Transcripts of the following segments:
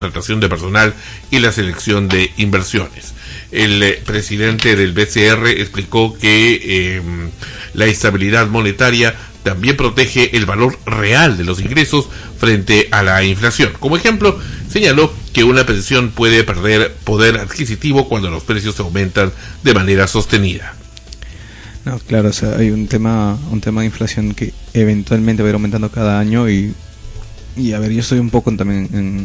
contratación de personal y la selección de inversiones. El presidente del BCR explicó que la estabilidad monetaria también protege el valor real de los ingresos frente a la inflación. Como ejemplo, señaló que una pensión puede perder poder adquisitivo cuando los precios aumentan de manera sostenida. No, claro, o sea, hay un tema de inflación que eventualmente va a ir aumentando cada año y a ver, yo estoy un poco también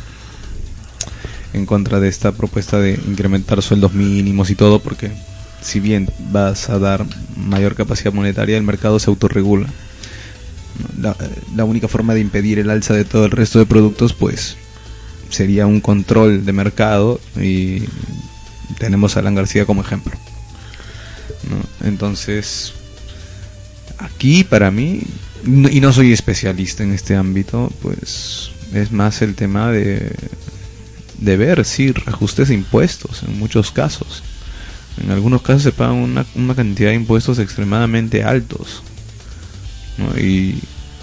en contra de esta propuesta de incrementar sueldos mínimos y todo, porque si bien vas a dar mayor capacidad monetaria, el mercado se autorregula. La única forma de impedir el alza de todo el resto de productos, pues, sería un control de mercado, y tenemos a Alan García como ejemplo, ¿no? Entonces, aquí para mí, y no soy especialista en este ámbito, pues es más el tema de ver si reajustes de impuestos en muchos casos. En algunos casos se pagan una cantidad de impuestos extremadamente altos, ¿no? Y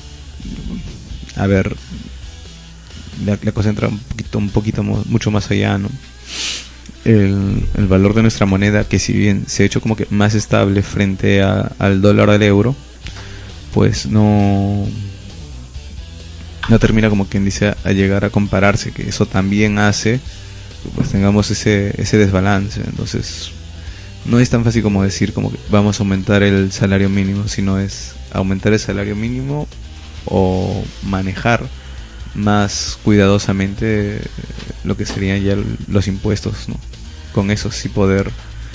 a ver, la cosa entra mucho más allá, ¿no? El valor de nuestra moneda, que si bien se ha hecho como que más estable frente al dólar, al euro, pues no termina, como quien dice, a llegar a compararse, que eso también hace que pues tengamos ese desbalance. Entonces no es tan fácil como decir como que vamos a aumentar el salario mínimo, sino es aumentar el salario mínimo o manejar más cuidadosamente lo que serían ya los impuestos, ¿no? Con eso sí poder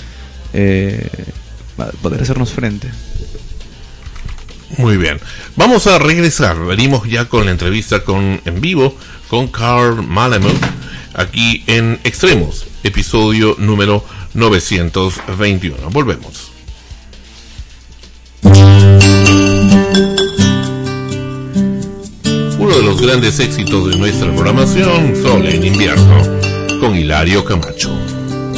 hacernos frente. Muy bien, vamos a regresar. Venimos ya con la entrevista en vivo con Karl Malemu, aquí en Extremos, episodio número 921. Volvemos. Uno de los grandes éxitos de nuestra programación, Sol en invierno, con Hilario Camacho.